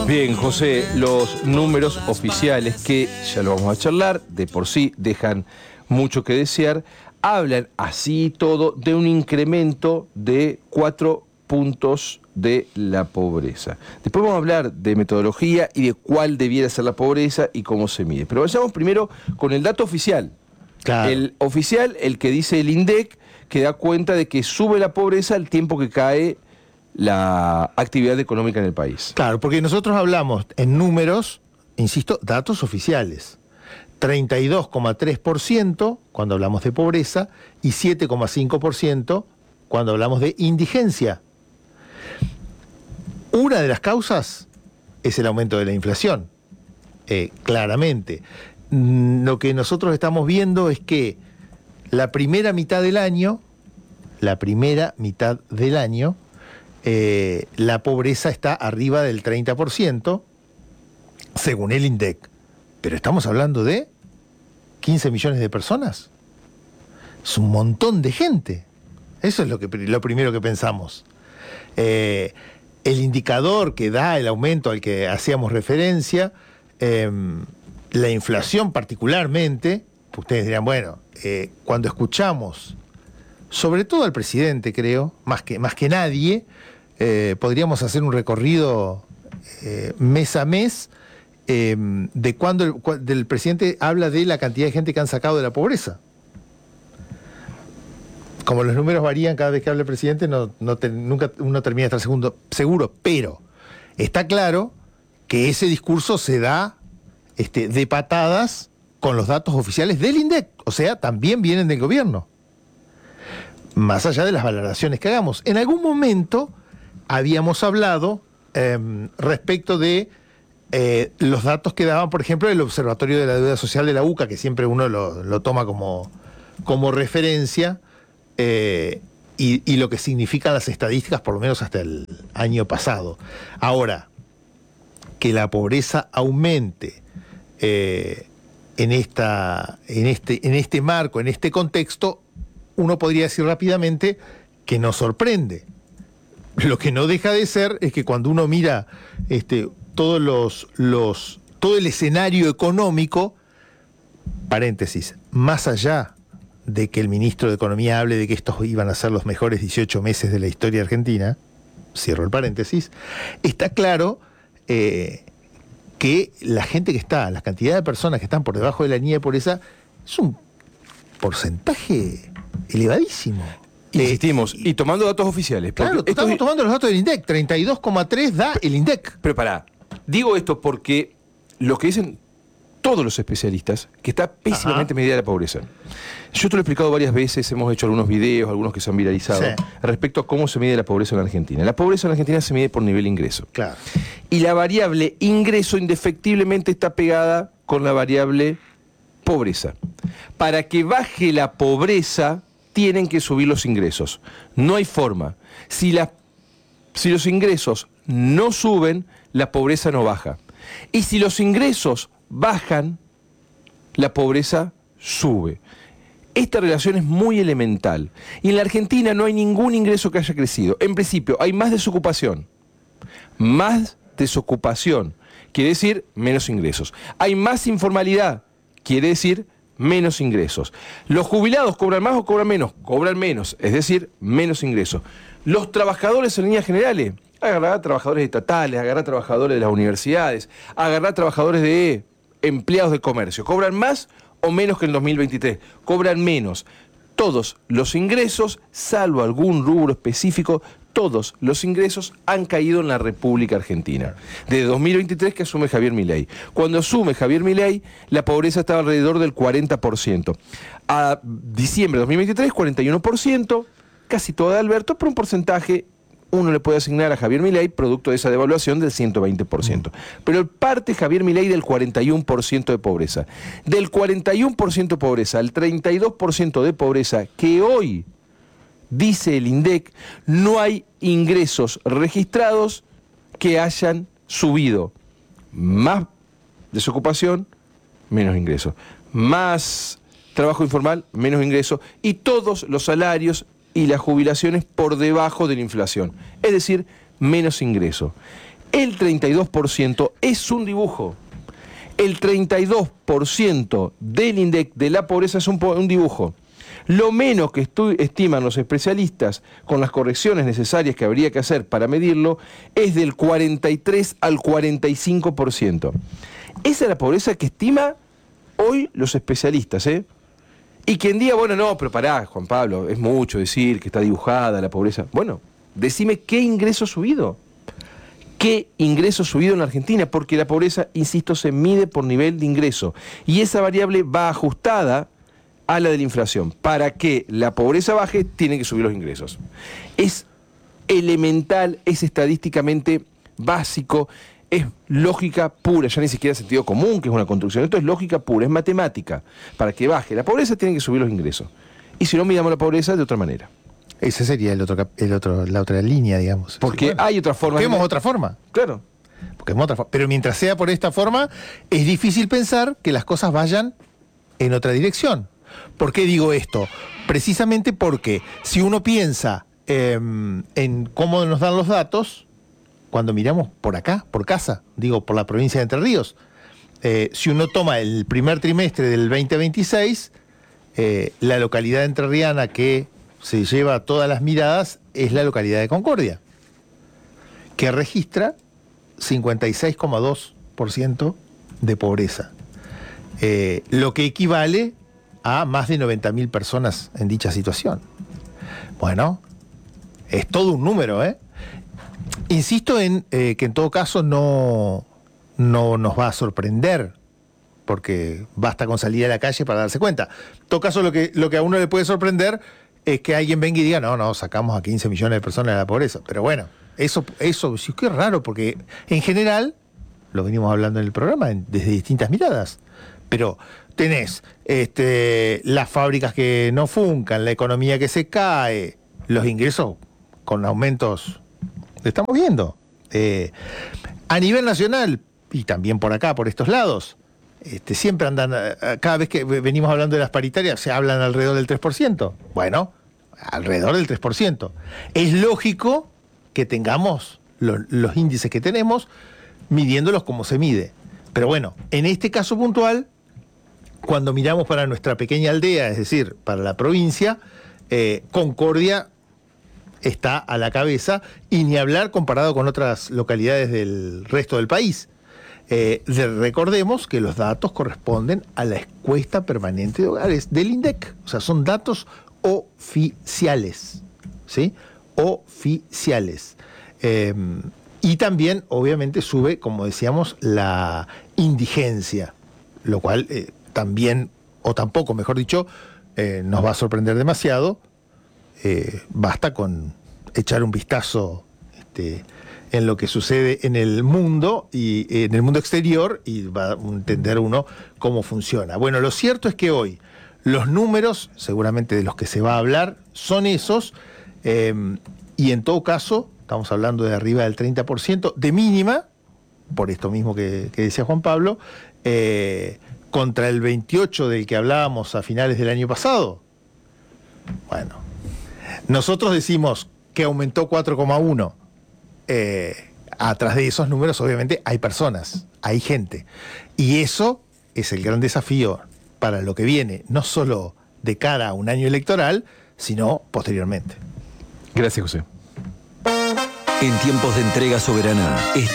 Bien, José, los números oficiales, que ya lo vamos a charlar, de por sí dejan mucho que desear, hablan así y todo de un incremento de 4 puntos de la pobreza. Después vamos a hablar de metodología y de cuál debiera ser la pobreza y cómo se mide. Pero vayamos primero con el dato oficial. Claro. El oficial, el que dice el INDEC, que da cuenta de que sube la pobreza al tiempo que cae la actividad económica en el país. Claro, porque nosotros hablamos en números, insisto, datos oficiales. 32,3% cuando hablamos de pobreza y 7,5% cuando hablamos de indigencia. Una de las causas es el aumento de la inflación, claramente. Lo que nosotros estamos viendo es que la primera mitad del año, la pobreza está arriba del 30%, según el INDEC. Pero estamos hablando de 15 millones de personas. Es un montón de gente. Eso es lo primero que pensamos. El indicador que da el aumento al que hacíamos referencia, la inflación particularmente, ustedes dirán, bueno, cuando escuchamos, sobre todo al presidente, creo, más que nadie, podríamos hacer un recorrido mes a mes de cuando el presidente habla de la cantidad de gente que han sacado de la pobreza. Como los números varían cada vez que habla el presidente, nunca uno termina de estar seguro, pero está claro que ese discurso se da de patadas con los datos oficiales del INDEC, o sea, también vienen del gobierno. Más allá de las valoraciones que hagamos. En algún momento habíamos hablado respecto de los datos que daban, por ejemplo, el Observatorio de la Deuda Social de la UCA, que siempre uno lo toma como referencia, y lo que significan las estadísticas, por lo menos hasta el año pasado. Ahora, que la pobreza aumente en este marco, en este contexto, uno podría decir rápidamente que nos sorprende. Lo que no deja de ser es que cuando uno mira todo el escenario económico, paréntesis, más allá de que el ministro de Economía hable de que estos iban a ser los mejores 18 meses de la historia argentina, cierro el paréntesis, está claro que la gente que está, la cantidad de personas que están por debajo de la línea de pobreza, es un porcentaje elevadísimo. Insistimos, y tomando datos oficiales. Claro, estamos tomando los datos del INDEC, 32,3 da el INDEC. Pero pará, digo esto porque lo que dicen todos los especialistas, que está pésimamente medida la pobreza. Yo te lo he explicado varias veces, hemos hecho algunos videos, algunos que se han viralizado, sí, respecto a cómo se mide la pobreza en la Argentina. La pobreza en la Argentina se mide por nivel de ingreso. Claro. Y la variable ingreso indefectiblemente está pegada con la variable pobreza. Para que baje la pobreza, tienen que subir los ingresos. No hay forma. Si los ingresos no suben, la pobreza no baja. Y si los ingresos bajan, la pobreza sube. Esta relación es muy elemental. Y en la Argentina no hay ningún ingreso que haya crecido. En principio, hay más desocupación. Más desocupación quiere decir menos ingresos. Hay más informalidad, quiere decir menos ingresos. ¿Los jubilados cobran más o cobran menos? Cobran menos, es decir, menos ingresos. Los trabajadores en líneas generales, agarrar a trabajadores estatales, agarrar a trabajadores de las universidades, agarrar a trabajadores de empleados de comercio, ¿cobran más o menos que en 2023? Cobran menos. Todos los ingresos, salvo algún rubro específico, todos los ingresos han caído en la República Argentina. Desde 2023 que asume Javier Milei. Cuando asume Javier Milei, la pobreza estaba alrededor del 40%. A diciembre de 2023, 41%, casi toda de Alberto, pero un porcentaje uno le puede asignar a Javier Milei producto de esa devaluación del 120%. Pero parte Javier Milei del 41% de pobreza. Del 41% de pobreza al 32% de pobreza que hoy dice el INDEC, no hay ingresos registrados que hayan subido. Más desocupación, menos ingresos. Más trabajo informal, menos ingresos. Y todos los salarios y las jubilaciones por debajo de la inflación. Es decir, menos ingresos. El 32% es un dibujo. El 32% del INDEC de la pobreza es un dibujo. Lo menos que estiman los especialistas con las correcciones necesarias que habría que hacer para medirlo es del 43 al 45%. Esa es la pobreza que estima hoy los especialistas, ¿eh? Y quien diga, bueno, no, pero pará, Juan Pablo, es mucho decir que está dibujada la pobreza. Bueno, decime qué ingreso ha subido. ¿Qué ingreso ha subido en la Argentina? Porque la pobreza, insisto, se mide por nivel de ingreso. Y esa variable va ajustada a la de la inflación. Para que la pobreza baje, tienen que subir los ingresos. Es elemental, es estadísticamente básico, es lógica pura, ya ni siquiera sentido común, que es una construcción. Esto es lógica pura, es matemática. Para que baje la pobreza, tienen que subir los ingresos. Y si no, miramos la pobreza de otra manera. Ese sería la otra línea, digamos. Porque bueno, hay otra forma. Busquemos otra forma. Claro. Busquemos otra forma. Pero mientras sea por esta forma, es difícil pensar que las cosas vayan en otra dirección. ¿Por qué digo esto? Precisamente porque si uno piensa en cómo nos dan los datos, cuando miramos por acá, por casa, digo, por la provincia de Entre Ríos, si uno toma el primer trimestre del 2026, la localidad entrerriana que se lleva todas las miradas es la localidad de Concordia, que registra 56,2% de pobreza, lo que equivale a más de 90.000 personas en dicha situación. Bueno, es todo un número, ¿eh? Insisto en que en todo caso no nos va a sorprender, porque basta con salir a la calle para darse cuenta. En todo caso, lo que a uno le puede sorprender es que alguien venga y diga, no, sacamos a 15 millones de personas de la pobreza. Pero bueno, eso sí que es raro, porque en general, lo venimos hablando en el programa, desde distintas miradas, pero tenés las fábricas que no funcan, la economía que se cae, los ingresos con aumentos, lo estamos viendo. A nivel nacional, y también por acá, por estos lados, siempre andan, cada vez que venimos hablando de las paritarias, se hablan alrededor del 3%. Bueno, alrededor del 3%. Es lógico que tengamos los índices que tenemos, midiéndolos como se mide. Pero bueno, en este caso puntual, cuando miramos para nuestra pequeña aldea, es decir, para la provincia, Concordia está a la cabeza, y ni hablar comparado con otras localidades del resto del país. Recordemos que los datos corresponden a la encuesta permanente de hogares del INDEC, o sea, son datos oficiales, ¿sí? Oficiales. Y también, obviamente, sube, como decíamos, la indigencia, lo cual también, o tampoco, mejor dicho, nos va a sorprender demasiado. Basta con echar un vistazo en lo que sucede en el mundo y en el mundo exterior, y va a entender uno cómo funciona. Bueno, lo cierto es que hoy los números, seguramente de los que se va a hablar, son esos, y en todo caso estamos hablando de arriba del 30% de mínima, por esto mismo que decía Juan Pablo, contra el 28% del que hablábamos a finales del año pasado. Bueno, nosotros decimos que aumentó 4,1%. Atrás de esos números, obviamente, hay personas, hay gente. Y eso es el gran desafío para lo que viene, no solo de cara a un año electoral, sino posteriormente. Gracias, José. En tiempos de entrega soberana,